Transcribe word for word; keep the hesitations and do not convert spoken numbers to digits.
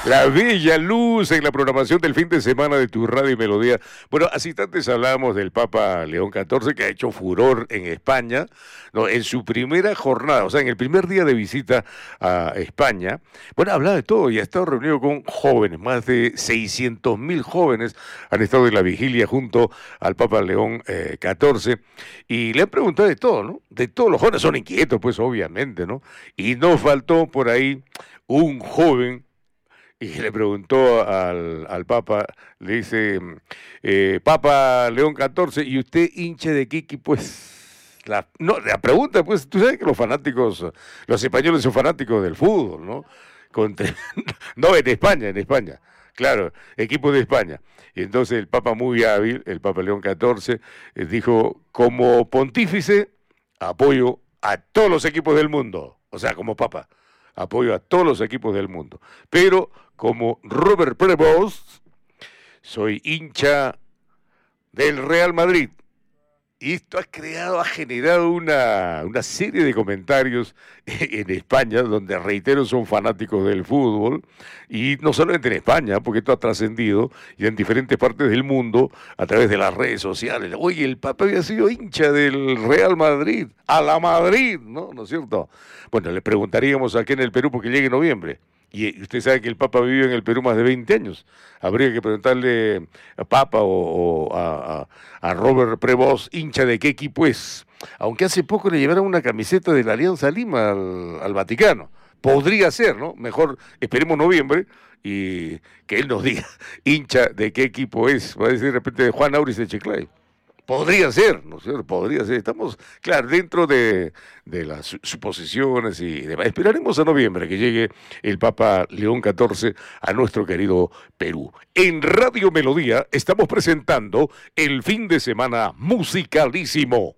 La bella luz en la programación del fin de semana de tu radio y melodía. Bueno, así antes hablábamos del Papa León catorce, que ha hecho furor en España, ¿no? En su primera jornada, o sea, en el primer día de visita a España. Bueno, hablaba de todo y ha estado reunido con jóvenes, más de seiscientos mil jóvenes han estado en la vigilia junto al Papa León eh, catorce, y le han preguntado de todo, ¿no? De todos los jóvenes, son inquietos, pues obviamente, ¿no? Y no faltó por ahí un joven y le preguntó al, al Papa, le dice, eh, Papa León catorce, ¿y usted hincha de qué equipo es? La, no, la pregunta, pues, tú sabes que los fanáticos, los españoles son fanáticos del fútbol, ¿no? Contra, no, en España, en España, claro, equipo de España. Y entonces el Papa muy hábil, el Papa León catorce, eh, dijo, como pontífice, apoyo a todos los equipos del mundo, o sea, como Papa. Apoyo a todos los equipos del mundo. Pero como Robert Prevost, soy hincha del Real Madrid. Y esto ha creado, ha generado una, una serie de comentarios en España, donde, reitero, son fanáticos del fútbol, y no solamente en España, porque esto ha trascendido y en diferentes partes del mundo a través de las redes sociales. Oye, el Papa había sido hincha del Real Madrid, a la Madrid, ¿no? ¿No es cierto? Bueno, le preguntaríamos aquí en el Perú porque llega en noviembre. Y usted sabe que el Papa vive en el Perú más de veinte años. Habría que preguntarle a Papa o, o a, a, a Robert Prevost, hincha de qué equipo es. Aunque hace poco le llevaron una camiseta de la Alianza Lima al, al Vaticano. Podría ser, ¿no? Mejor esperemos noviembre y que él nos diga hincha de qué equipo es. Va a decir de repente de Juan Auris de Chiclayo. Podría ser, ¿no es cierto? Podría ser. Estamos, claro, dentro de, de las suposiciones y demás. Esperaremos a noviembre que llegue el Papa León catorce a nuestro querido Perú. En Radio Melodía estamos presentando el fin de semana musicalísimo.